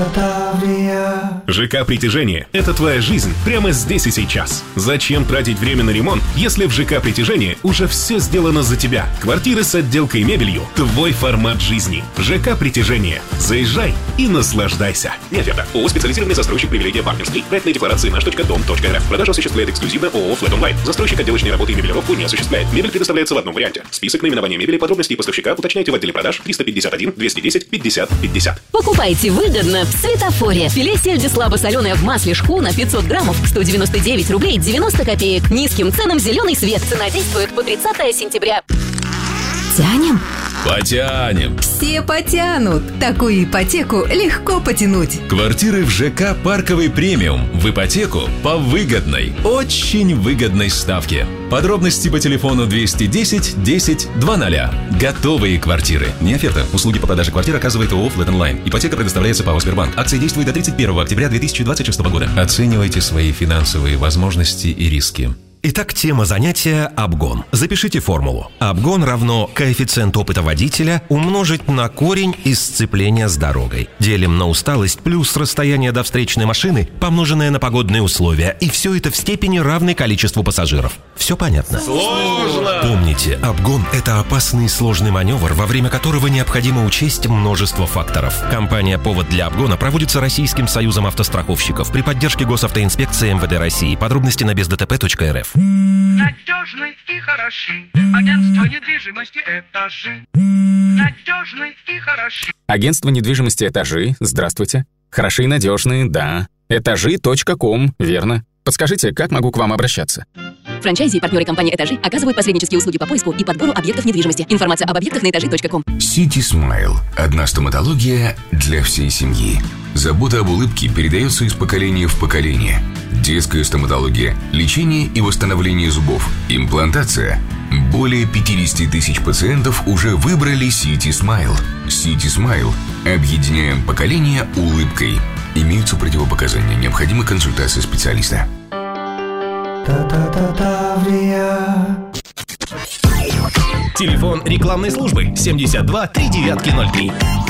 ЖК «Притяжение» — это твоя жизнь прямо здесь и сейчас. Зачем тратить время на ремонт, если в ЖК «Притяжение» уже все сделано за тебя? Квартиры с отделкой и мебелью — твой формат жизни. ЖК «Притяжение». Заезжай и наслаждайся. Неоферта. ООО «Специализированный застройщик привилегия партнерский». Проектные декларации наш.дом.рф. Продажу осуществляет эксклюзивно ООО «Флэт Онлайн». Застройщик отделочной работы и мебелировку не осуществляет. Мебель предоставляется в одном варианте. Список наименования мебели, подробности поставщика уточняйте в отделе продаж 351 210 50 50. Покупайте выгодно в Светофоре. Филе сельди слабосоленое в масле шхуна 500 граммов 199 рублей 90 копеек. Низким ценам зеленый свет. Цена действует по 30 сентября. Тянем? Потянем. Все потянут. Такую ипотеку легко потянуть. Квартиры в ЖК «Парковый премиум» в ипотеку по выгодной, очень выгодной ставке. Подробности по телефону 210 10 00. Готовые квартиры. Не оферта. Услуги по продаже квартир оказывает ООО «Флэт Онлайн». Ипотека предоставляется ПАО «Сбербанк». Акция действует до 31 октября 2026 года. Оценивайте свои финансовые возможности и риски. Итак, тема занятия – обгон. Запишите формулу. Обгон равно коэффициент опыта водителя умножить на корень из сцепления с дорогой. Делим на усталость плюс расстояние до встречной машины, помноженное на погодные условия. И все это в степени равной количеству пассажиров. Все понятно? Сложно! Помните, обгон – это опасный и сложный маневр, во время которого необходимо учесть множество факторов. Компания «Повод для обгона» проводится Российским союзом автостраховщиков при поддержке Госавтоинспекции МВД России. Подробности на бездтп.рф. Надежный и хороши. Агентство недвижимости «Этажи». Надежный и хороши. Агентство недвижимости «Этажи». Здравствуйте. Хороши и надежные, да. Этажи.ком, верно. Подскажите, как могу к вам обращаться? Франчайзи и партнеры компании «Этажи» оказывают посреднические услуги по поиску и подбору объектов недвижимости. Информация об объектах на этажи.ком. City Smile. Одна стоматология для всей семьи. Забота об улыбке передается из поколения в поколение. Детская стоматология, лечение и восстановление зубов, имплантация. Более 50 тысяч пациентов уже выбрали City Smile. City Smile. Объединяем поколения улыбкой. Имеются противопоказания. Необходима консультация специалиста. Телефон рекламной службы 72 3903.